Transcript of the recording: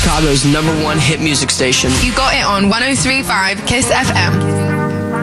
Chicago's #1 hit music station. You got it on 103.5 Kiss FM.